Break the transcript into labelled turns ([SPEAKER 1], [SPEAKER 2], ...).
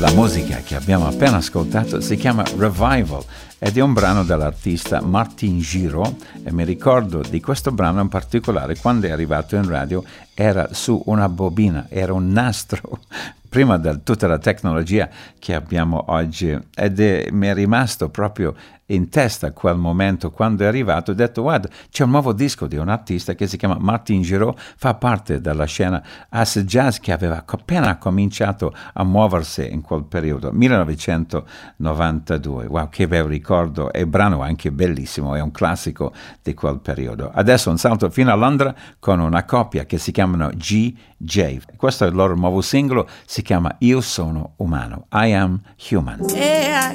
[SPEAKER 1] La musica che abbiamo appena ascoltato si chiama Revival ed è un brano dell'artista Martin Giraud e mi ricordo di questo brano in particolare quando è arrivato in radio era su una bobina, era un nastro prima di tutta la tecnologia che abbiamo oggi ed mi è rimasto proprio in testa quel momento quando è arrivato. Ho detto guarda, c'è un nuovo disco di un artista che si chiama Martin Giraud, fa parte della scena acid jazz che aveva appena cominciato a muoversi in quel periodo, 1992. Wow, che bel ricordo, è un brano anche bellissimo, è un classico di quel periodo. Adesso un salto fino a Londra con una coppia che si chiamano GJ. Questo è il loro nuovo singolo, si chiama Io sono umano, I am human.
[SPEAKER 2] Yeah.